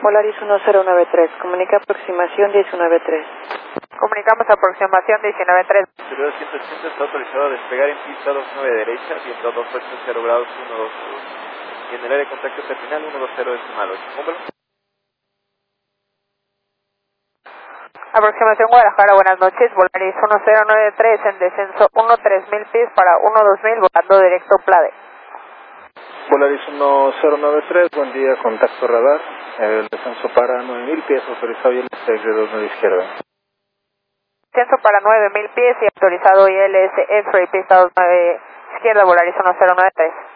Polaris 1093, comunica aproximación 193. Comunicamos aproximación 193. Superior 180 está autorizado a despegar en pista 29 derecha, viento 280 grados 120. Y en el área de contacto terminal 120 decimal 8. Cúmplelo. Aproximación Guadalajara, buenas noches. Volaris 1093 en descenso 13000 pies para 12000, volando directo Plade. Polaris 1093, buen día, contacto radar. El descenso para 9000 pies, autorizado ILS de 29 izquierda. Descenso para 9000 pies y autorizado ILS X-Ray pista 29 izquierda, Volaris 1093.